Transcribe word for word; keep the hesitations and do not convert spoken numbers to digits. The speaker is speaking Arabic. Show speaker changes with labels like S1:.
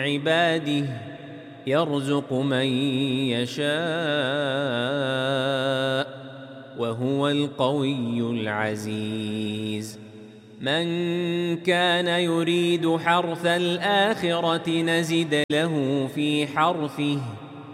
S1: عباده يرزق من يشاء وهو القوي العزيز. من كان يريد حرث الآخرة نزد له في حرثه